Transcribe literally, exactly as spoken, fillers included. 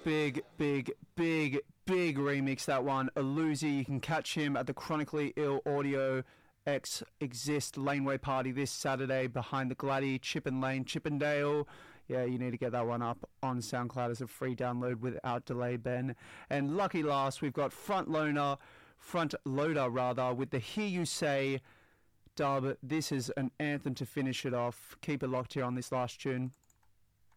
Big, big, big, big remix, that one. Aluzi, you can catch him at the Chronically Ill Audio X Exist Laneway Party this Saturday behind the Gladdy, Chippen Lane, Chippendale. Yeah, you need to get that one up on SoundCloud as a free download without delay, Ben. And lucky last, we've got Front Loader, Front Loader rather, with the Hear You Say dub. This is an anthem to finish it off. Keep it locked here on this last tune.